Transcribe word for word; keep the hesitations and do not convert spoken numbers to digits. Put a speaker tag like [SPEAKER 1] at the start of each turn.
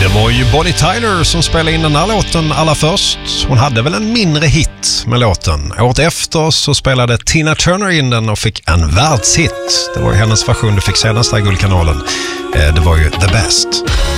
[SPEAKER 1] var ju Bonnie Tyler som spelade in den här låten allra först. Hon hade väl en mindre hit med låten. Året efter så spelade Tina Turner in den och fick en världshit. Det var ju hennes version du fick senast där i Guldkanalen. Det var ju The Best.